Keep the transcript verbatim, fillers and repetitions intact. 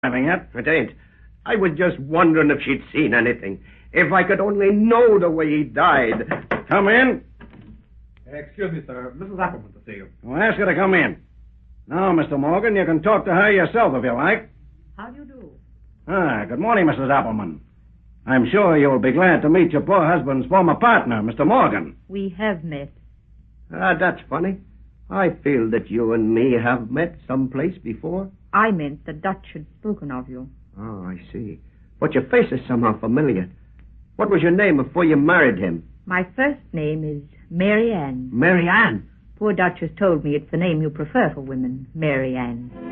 having it. It ain't. I was just wondering if she'd seen anything. If I could only know the way he died. Come in. Excuse me, sir. Missus Appleman to see you. Well, ask her to come in. Now, Mister Morgan, you can talk to her yourself if you like. How do you do? Ah, good morning, Missus Appleman. I'm sure you'll be glad to meet your poor husband's former partner, Mister Morgan. We have met. Ah, that's funny. I feel that you and me have met someplace before. I meant the Dutch had spoken of you. Oh, I see. But your face is somehow familiar. What was your name before you married him? My first name is Mary Ann. Mary Ann? Poor Dutch has told me it's the name you prefer for women, Mary Ann.